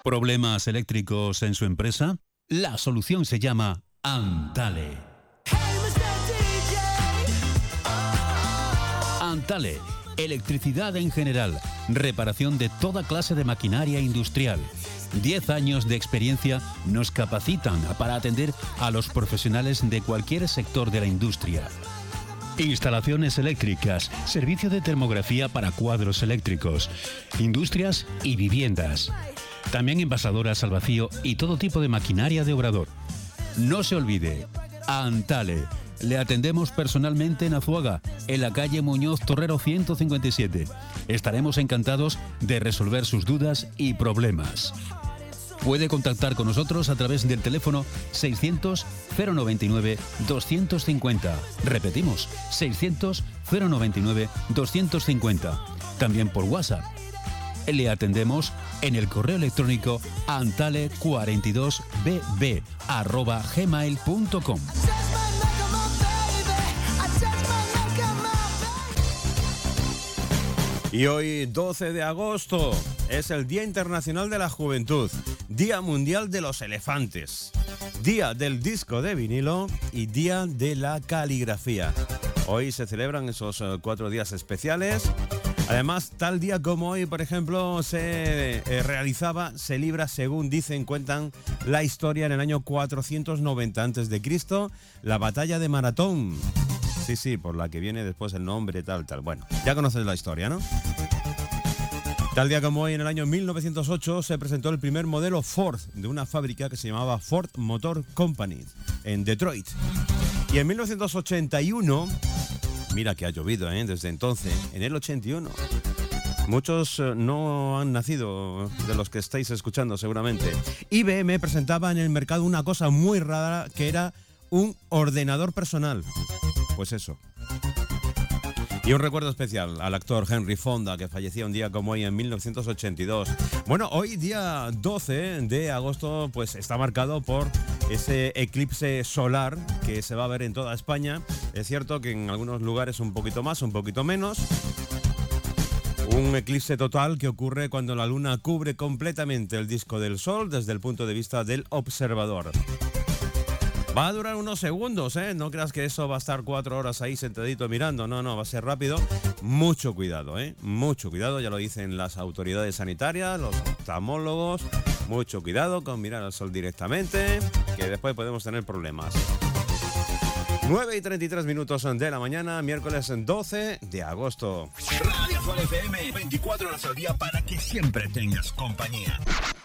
¿Problemas eléctricos en su empresa? La solución se llama Antale. Antale, electricidad en general, reparación de toda clase de maquinaria industrial. 10 años de experiencia nos capacitan para atender a los profesionales de cualquier sector de la industria. Instalaciones eléctricas, servicio de termografía para cuadros eléctricos, industrias y viviendas. También envasadoras al vacío y todo tipo de maquinaria de obrador. No se olvide, Antale. Le atendemos personalmente en Azuaga, en la calle Muñoz Torrero 157. Estaremos encantados de resolver sus dudas y problemas. Puede contactar con nosotros a través del teléfono 600-099-250. Repetimos, 600-099-250. También por WhatsApp. Le atendemos en el correo electrónico antale42bb@gmail.com. Y hoy, 12 de agosto, es el Día Internacional de la Juventud, Día Mundial de los Elefantes, Día del Disco de Vinilo y Día de la Caligrafía. Hoy se celebran esos 4 días especiales. Además, tal día como hoy, por ejemplo, se libra, según cuentan la historia, en el año 490 a.C., la batalla de Maratón. Sí, por la que viene después el nombre, tal. Bueno, ya conoces la historia, ¿no? Tal día como hoy, en el año 1908, se presentó el primer modelo Ford de una fábrica que se llamaba Ford Motor Company, en Detroit. Y en 1981, mira que ha llovido, desde entonces, en el 81. Muchos no han nacido, de los que estáis escuchando seguramente. IBM presentaba en el mercado una cosa muy rara, que era un ordenador personal. Pues eso. Y un recuerdo especial al actor Henry Fonda, que fallecía un día como hoy en 1982. Bueno, hoy día 12 de agosto pues está marcado por ese eclipse solar que se va a ver en toda España. Es cierto que en algunos lugares un poquito más, un poquito menos. Un eclipse total que ocurre cuando la luna cubre completamente el disco del sol desde el punto de vista del observador. Va a durar unos segundos, no creas que eso va a estar 4 horas ahí sentadito mirando, no, va a ser rápido. Mucho cuidado, mucho cuidado, ya lo dicen las autoridades sanitarias, los oftalmólogos. Mucho cuidado con mirar al sol directamente, que después podemos tener problemas. 9:33 de la mañana, miércoles 12 de agosto. Radio Sol FM, 24 horas al día para que siempre tengas compañía.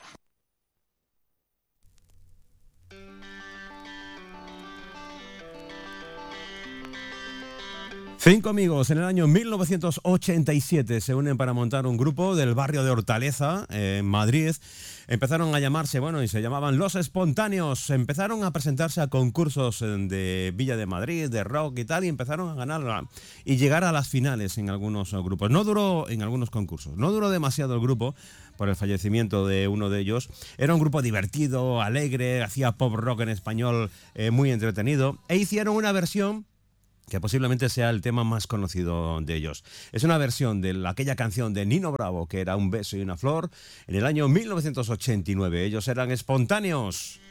5 amigos en el año 1987 se unen para montar un grupo del barrio de Hortaleza, en Madrid. Empezaron a llamarse, y se llamaban Los Espontáneos. Empezaron a presentarse a concursos de Villa de Madrid, de rock y tal, y empezaron a ganar y llegar a las finales en algunos grupos. En algunos concursos. No duró demasiado el grupo por el fallecimiento de uno de ellos. Era un grupo divertido, alegre, hacía pop rock en español muy entretenido, e hicieron una versión que posiblemente sea el tema más conocido de ellos. Es una versión de aquella canción de Nino Bravo, que era Un beso y una flor, en el año 1989. Ellos eran Espontáneos.